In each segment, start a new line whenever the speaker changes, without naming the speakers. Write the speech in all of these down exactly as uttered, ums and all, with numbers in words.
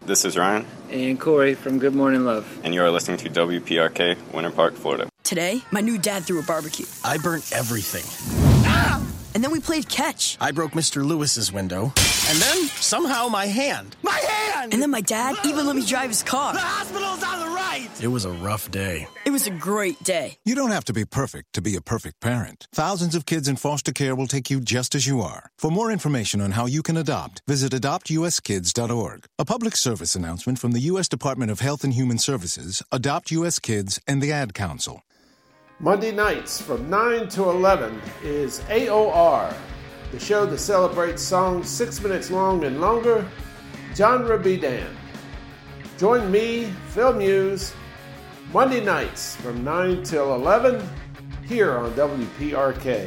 This is Ryan.
And Corey from Good Morning Love.
And you are listening to W P R K, Winter Park, Florida.
Today, my new dad threw a barbecue.
I burnt everything.
Ah! And then we played catch.
I broke Mister Lewis's window. And then, somehow, my hand. My hand!
And then my dad even let me drive his car.
The hospital's on the right! It was a rough day.
It was a great day.
You don't have to be perfect to be a perfect parent. Thousands of kids in foster care will take you just as you are. For more information on how you can adopt, visit adopt u s kids dot org. A public service announcement from the U S Department of Health and Human Services, Adopt U S Kids, and the Ad Council.
Monday nights from nine to eleven is A O R, the show that celebrates songs six minutes long and longer, genre be damned. Join me, Phil Muse, Monday nights from nine till eleven here on W P R K.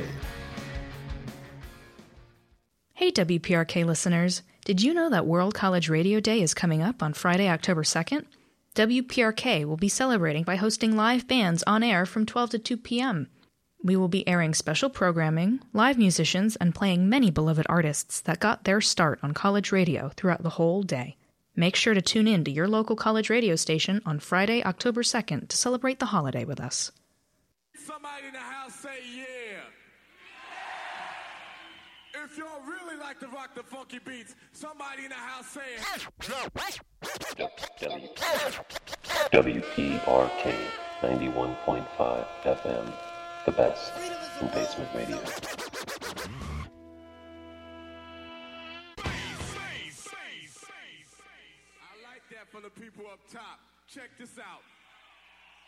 Hey W P R K listeners, did you know that World College Radio Day is coming up on Friday, October second? W P R K will be celebrating by hosting live bands on air from twelve to two p.m. We will be airing special programming, live musicians, and playing many beloved artists that got their start on college radio throughout the whole day. Make sure to tune in to your local college radio station on Friday, October second to celebrate the holiday with us.
Somebody in the house say yeah. If y'all really like to rock the funky beats, somebody in the house say
W P R K ninety-one point five F M, the best in basement radio.
I like that for the people up top. Check this out.